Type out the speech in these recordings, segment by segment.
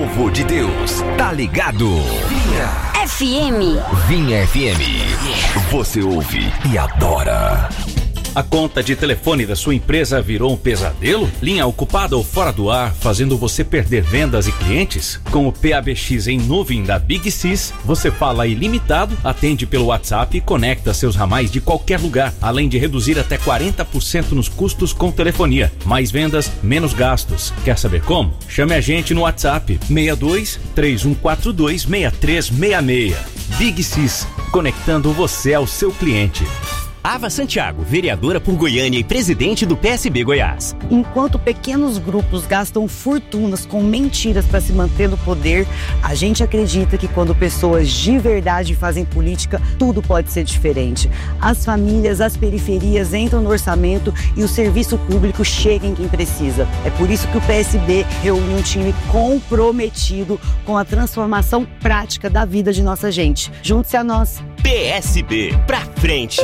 povo de Deus, tá ligado? Vinha FM. Vinha FM. Você ouve e adora. A conta de telefone da sua empresa virou um pesadelo? Linha ocupada ou fora do ar, fazendo você perder vendas e clientes? Com o PABX em nuvem da Big Sys, você fala ilimitado, atende pelo WhatsApp e conecta seus ramais de qualquer lugar, além de reduzir até 40% nos custos com telefonia. Mais vendas, menos gastos. Quer saber como? Chame a gente no WhatsApp 62 3142 6366. Big Sys, conectando você ao seu cliente. Ava Santiago, vereadora por Goiânia e presidente do PSB Goiás. Enquanto pequenos grupos gastam fortunas com mentiras para se manter no poder, a gente acredita que quando pessoas de verdade fazem política, tudo pode ser diferente. As famílias, as periferias entram no orçamento e o serviço público chega em quem precisa. É por isso que o PSB reúne um time comprometido com a transformação prática da vida de nossa gente. Junte-se a nós. PSB, pra frente.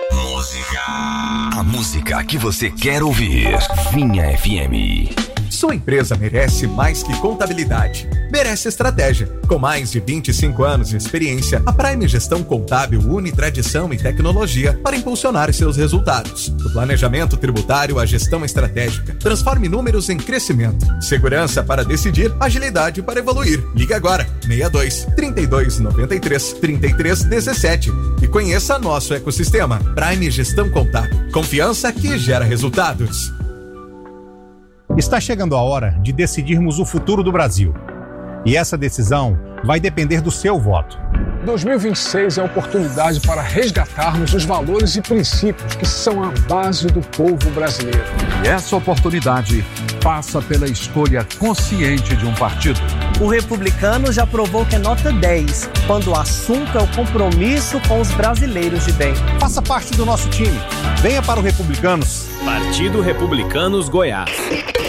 A música que você quer ouvir. Vinha FM. Sua empresa merece mais que contabilidade. Merece estratégia. Com mais de 25 anos de experiência, a Prime Gestão Contábil une tradição e tecnologia para impulsionar seus resultados. Do planejamento tributário à gestão estratégica. Transforme números em crescimento. Segurança para decidir, agilidade para evoluir. Ligue agora, 62 32 93 33 17 e conheça nosso ecossistema. Prime Gestão Contábil. Confiança que gera resultados. Está chegando a hora de decidirmos o futuro do Brasil. E essa decisão vai depender do seu voto. 2026 é a oportunidade para resgatarmos os valores e princípios que são a base do povo brasileiro. E essa oportunidade passa pela escolha consciente de um partido. O Republicano já provou que é nota 10, quando o assunto é o compromisso com os brasileiros de bem. Faça parte do nosso time. Venha para o Republicanos. Partido Republicanos Goiás.